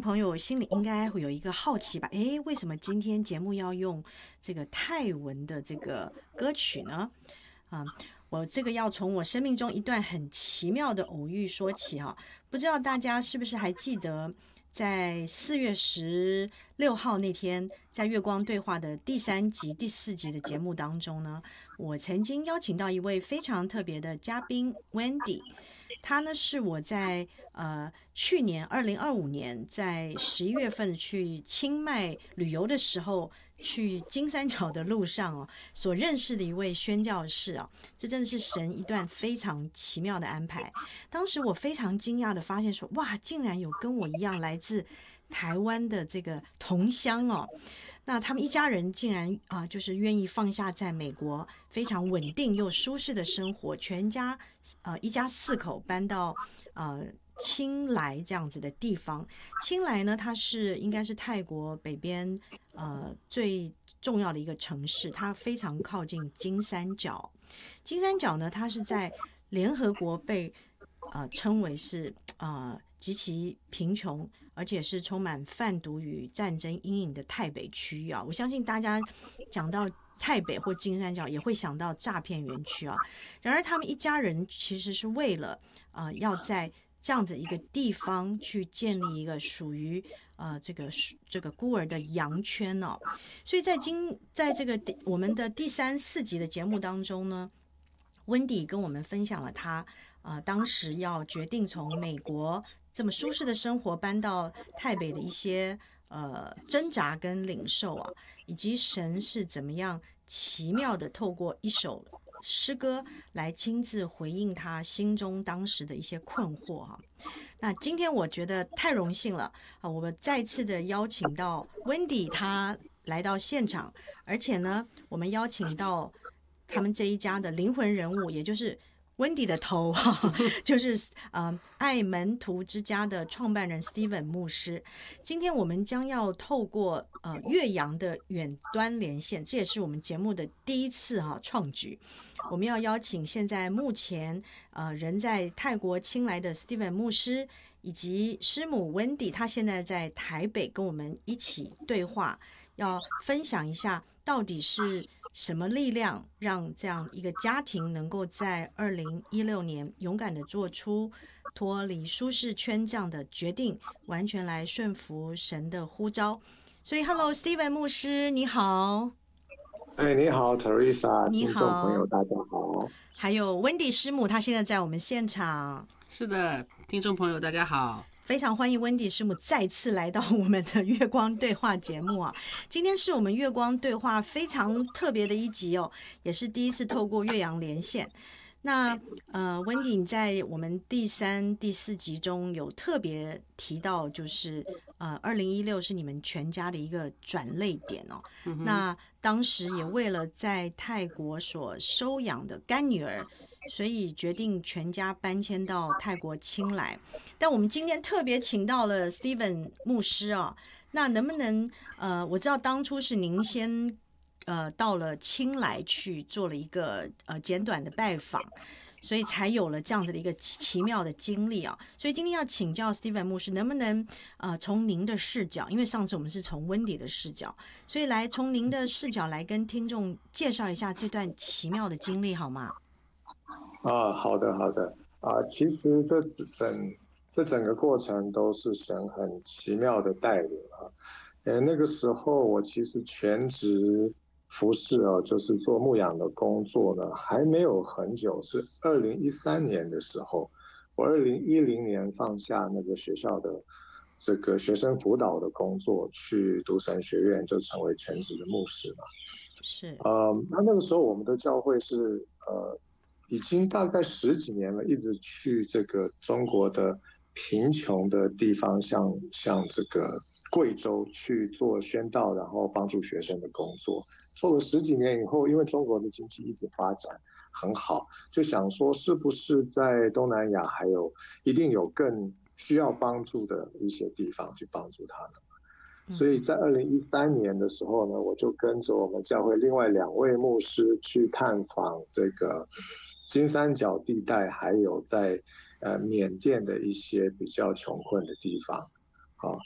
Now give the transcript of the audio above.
朋友心里应该会有一个好奇吧？诶，为什么今天节目要用这个泰文的这个歌曲呢？我这个要从我生命中一段很奇妙的偶遇说起哈。不知道大家是不是还记得，在4月16号那天，在月光对话的第3集、第4集的节目当中呢，我曾经邀请到一位非常特别的嘉宾 Wendy。他呢是我在去年2025年在11月份去清迈旅游的时候，去金三角的路上所认识的一位宣教士这真的是神一段非常奇妙的安排。当时我非常惊讶的发现说，哇，竟然有跟我一样来自台湾的这个同乡那他们一家人竟然就是愿意放下在美国非常稳定又舒适的生活，全家一家4口搬到清莱这样子的地方。清莱呢，它应该是泰国北边最重要的一个城市，它非常靠近金三角。金三角呢，它是在联合国被称为是极其贫穷，而且是充满贩毒与战争阴影的泰北区域我相信大家讲到泰北或金三角也会想到诈骗园区然而他们一家人其实是为了要在这样子一个地方去建立一个属于这个孤儿的羊圈所以在这个我们的第3、4集的节目当中呢，温迪跟我们分享了他当时要决定从美国这么舒适的生活搬到泰北的一些挣扎跟领受以及神是怎么样奇妙的透过一首诗歌来亲自回应他心中当时的一些困惑那今天我觉得太荣幸了我们再次的邀请到温迪他来到现场，而且呢我们邀请到他们这一家的灵魂人物，也就是温迪的头就是爱门徒之家的创办人 Steven 牧师。今天我们将要透过岳阳的远端连线，这也是我们节目的第一次创举。我们要邀请现在目前人在泰国清莱的 Steven 牧师，以及师母 Wendy， 他现在在台北跟我们一起对话，要分享一下到底是什么力量让这样一个家庭能够在2016年勇敢的做出脱离舒适圈这样的决定，完全来顺服神的呼召。所以 Hello Steven 牧师你好。 你好 Teresa， 你听众朋友好。 大家好。 还有 Wendy 师母，她现在在我们现场。 是的，听众朋友大家好， 非常欢迎温迪师母再次来到我们的月光对话节目今天是我们月光对话非常特别的一集也是第一次透过岳阳连线。那温迪你在我们第3、第4集中有特别提到，就是2016是你们全家的一个转捩点那当时也为了在泰国所收养的干女儿，所以决定全家搬迁到泰国清莱。但我们今天特别请到了 Steven 牧师那能不能我知道当初是您先到了清莱去做了一个简短的拜访，所以才有了这样子的一个奇妙的经历所以今天要请教 Steven 牧师，能不能从您的视角，因为上次我们是从温迪的视角，所以来从您的视角来跟听众介绍一下这段奇妙的经历好吗？ 好的好的其实这整个过程都是神很奇妙的带领那个时候我其实全职服侍就是做牧养的工作呢，还没有很久，是2013年的时候，我2010年放下那个学校的这个学生辅导的工作，去读神学院，就成为全职的牧师嘛。 是那个时候我们的教会是已经大概10几年了，一直去这个中国的贫穷的地方，像这个贵州去做宣道，然后帮助学生的工作。做了10几年以后，因为中国的经济一直发展很好，就想说是不是在东南亚还有一定有更需要帮助的一些地方去帮助他们。所以在2013年的时候呢，我就跟着我们教会另外2位牧师去探访这个金三角地带，还有在缅甸的一些比较穷困的地方。